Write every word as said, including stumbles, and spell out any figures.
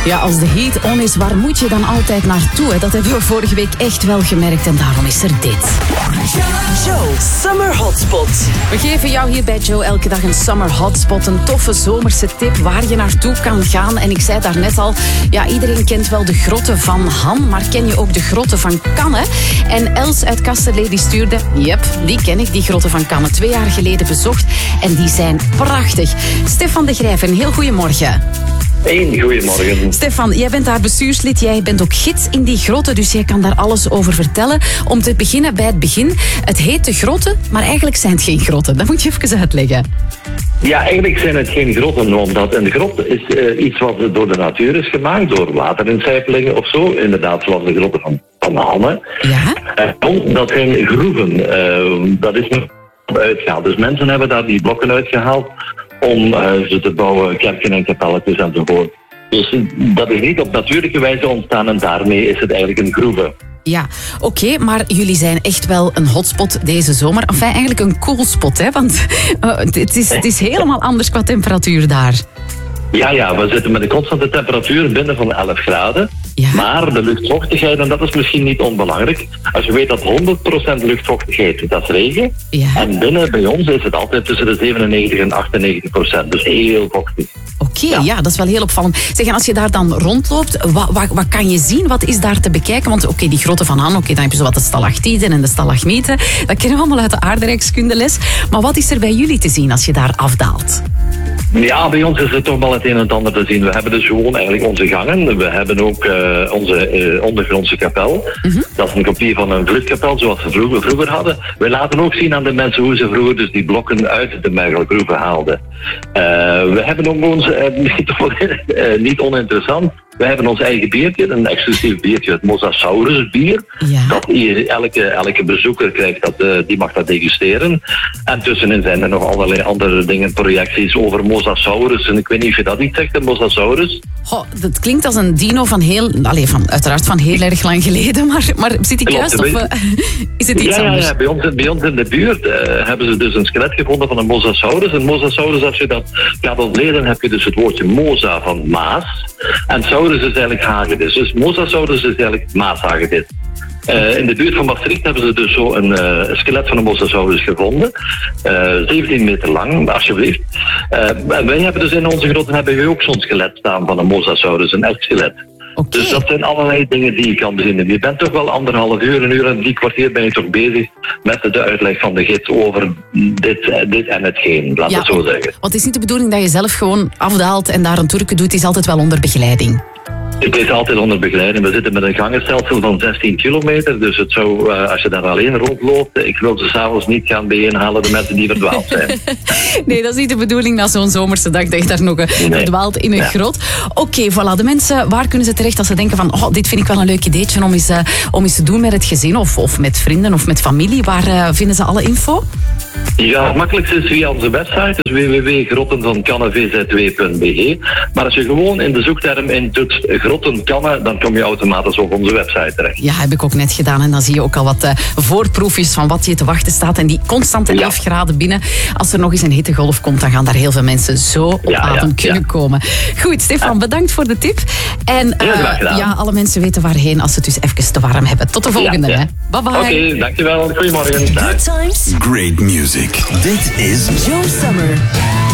Ja, als de heat on is, waar moet je dan altijd naartoe? Hè? Dat hebben we vorige week echt wel gemerkt en daarom is er dit. Joe Summer Hotspot. We geven jou hier bij Joe elke dag een Summer Hotspot. Een toffe zomerse tip waar je naartoe kan gaan. En ik zei daar net al, ja, iedereen kent wel de grotten van Han, maar ken je ook de grotten van Canne? En Els uit Kasterlee die stuurde, yep, die ken ik, die grotten van Canne. Twee jaar geleden bezocht en die zijn prachtig. Stefan de Grijver, een heel goeiemorgen. Een goeiemorgen. Stefan, jij bent daar bestuurslid, jij bent ook gids in die grotten, dus jij kan daar alles over vertellen. Om te beginnen bij het begin. Het heet de grotten, maar eigenlijk zijn het geen grotten. Dat moet je even uitleggen. Ja, eigenlijk zijn het geen grotten, omdat een grot is uh, iets wat door de natuur is gemaakt, door waterincijpelingen of zo. Inderdaad, zoals de grotten van, van Hanne. Ja? Uh, dat zijn groeven. Uh, dat is nog uitgehaald. Dus mensen hebben daar die blokken uitgehaald om uh, ze te bouwen, kerken en kapelletjes enzovoort. Dus dat is niet op natuurlijke wijze ontstaan en daarmee is het eigenlijk een groeve. Ja, oké, okay, maar jullie zijn echt wel een hotspot deze zomer. Enfin, eigenlijk een coolspot, hè? Want uh, het, is, het is helemaal anders qua temperatuur daar. Ja, ja, we zitten met een constante temperatuur binnen van elf graden. Ja. Maar de luchtvochtigheid, en dat is misschien niet onbelangrijk. Als je weet dat honderd procent luchtvochtigheid, dat is regen. Ja. En binnen bij ons is het altijd tussen de zevenennegentig en achtennegentig procent. Dus heel vochtig. Oké, okay, ja. ja, dat is wel heel opvallend. Zeg, en als je daar dan rondloopt, wat, wat, wat kan je zien? Wat is daar te bekijken? Want oké, okay, die grotten van Han, oké, okay, dan heb je zo wat de stalactieten en de stalagmieten. Dat kennen we allemaal uit de aardrijkskundeles. Maar wat is er bij jullie te zien als je daar afdaalt? Ja, bij ons is er toch wel het een en het ander te zien. We hebben dus gewoon eigenlijk onze gangen. We hebben ook uh, onze uh, ondergrondse kapel. Mm-hmm. Dat is een kopie van een vluchtkapel, zoals we vroeger, vroeger hadden. We laten ook zien aan de mensen hoe ze vroeger dus die blokken uit de mergelgroeven haalden. Uh, we hebben ook ons, uh, uh, niet oninteressant, we hebben ons eigen biertje, een exclusief biertje, het Mosasaurus bier. Ja. Dat hier elke, elke bezoeker krijgt, dat, uh, die mag dat degusteren. En tussenin zijn er nog allerlei andere dingen, projecties over Mosasaurus. En ik weet niet of je dat iets zegt, de Mosasaurus. Goh, dat klinkt als een dino van heel, allez, van, uiteraard van heel erg lang geleden, maar, maar zit ik juist of uh, is het iets ja, anders? Ja, ja. Bij, ons, bij ons in de buurt uh, hebben ze dus een skelet gevonden van een Mosasaurus. Een Mosasaurus, als je dat gaat ontleden, heb je dus het woordje Mosa van Maas. En Saurus is eigenlijk hagedis. Dus Mosasaurus is eigenlijk Maashagedis. Uh, in de buurt van Maastricht hebben ze dus zo een uh, skelet van een Mosasaurus gevonden. Uh, zeventien meter lang, alsjeblieft. Uh, wij hebben dus in onze grotten hebben we ook zo'n skelet staan van een Mosasaurus, een echt skelet. Okay. Dus dat zijn allerlei dingen die je kan bezinnen. Je bent toch wel anderhalf uur, een uur en drie kwartier ben je toch bezig met de uitleg van de gids over dit, dit en hetgeen, laat ja, het zo zeggen. Want het is niet de bedoeling dat je zelf gewoon afdaalt en daar een toerke doet, het is altijd wel onder begeleiding. Het is altijd onder begeleiding. We zitten met een gangenstelsel van zestien kilometer. Dus het zou, uh, als je daar alleen rondloopt, ik wil ze s'avonds niet gaan bijeenhalen de mensen die verdwaald zijn. Nee, dat is niet de bedoeling na zo'n zomerse dag dat je daar nog uh, nee. verdwaalt in een ja. grot. Oké, okay, voilà. De mensen, waar kunnen ze terecht als ze denken van, oh, dit vind ik wel een leuk ideetje om eens, uh, om eens te doen met het gezin of, of met vrienden of met familie. Waar uh, vinden ze alle info? Ja, het makkelijkste is via onze website, dus w w w punt grotten van canne v z w punt b e. Maar als je gewoon in de zoekterm intoetst grotten Canne, dan kom je automatisch op onze website terecht. Ja, heb ik ook net gedaan en dan zie je ook al wat uh, voorproefjes van wat je te wachten staat en die constante ja. elf graden binnen. Als er nog eens een hittegolf komt, dan gaan daar heel veel mensen zo op ja, adem ja, kunnen ja. komen. Goed, Stefan, ja. bedankt voor de tip. En uh, ja, alle mensen weten waarheen als ze het dus even te warm hebben. Tot de volgende. Ja, ja. Bye bye. Oké, okay, dankjewel. Goedemorgen. Good times. Great music. Dit is Joe Summer.